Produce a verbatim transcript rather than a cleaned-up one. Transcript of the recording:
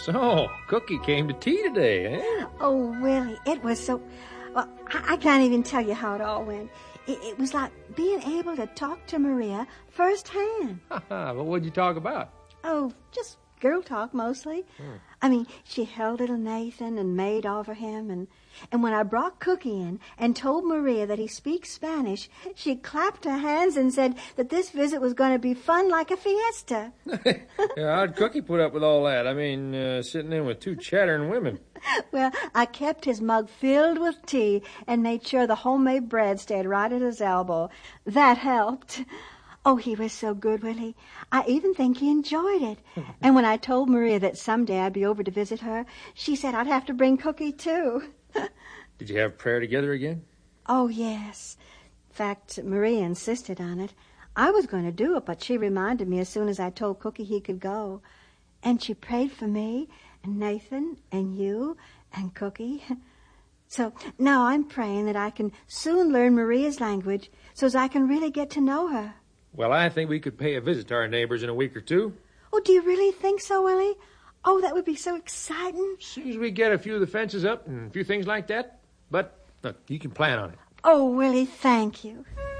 So, Cookie came to tea today, eh? Oh, Willie, it was so... Well, I, I can't even tell you how it all went. It, it was like being able to talk to Maria firsthand. But what'd you talk about? Oh, just girl talk mostly. Hmm. I mean, she held little Nathan and made over him, and, and when I brought Cookie in and told Maria that he speaks Spanish, she clapped her hands and said that this visit was going to be fun like a fiesta. Yeah, how'd Cookie put up with all that? I mean, uh, sitting in with two chattering women. Well, I kept his mug filled with tea and made sure the homemade bread stayed right at his elbow. That helped. Oh, he was so good, Willie. I even think he enjoyed it. And when I told Maria that someday I'd be over to visit her, she said I'd have to bring Cookie, too. Did you have prayer together again? Oh, yes. In fact, Maria insisted on it. I was going to do it, but she reminded me as soon as I told Cookie he could go. And she prayed for me and Nathan and you and Cookie. So now I'm praying that I can soon learn Maria's language so as I can really get to know her. Well, I think we could pay a visit to our neighbors in a week or two. Oh, do you really think so, Willie? Oh, that would be so exciting. As soon as we get a few of the fences up and a few things like that. But, look, you can plan on it. Oh, Willie, thank you.